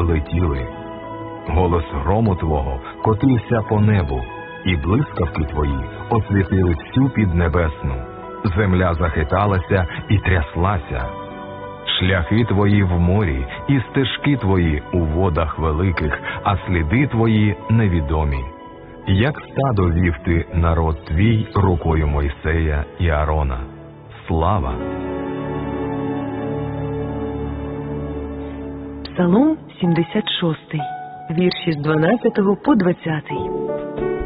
летіли. Голос грому Твого котився по небу, і блискавки Твої освітили всю піднебесну. Земля захиталася і тряслася. Шляхи Твої в морі, і стежки Твої у водах великих, а сліди Твої невідомі. Як стадо вів Ти народ Твій рукою Мойсея і Аарона. Слава! Псалом 76, вірші з 12 по 20.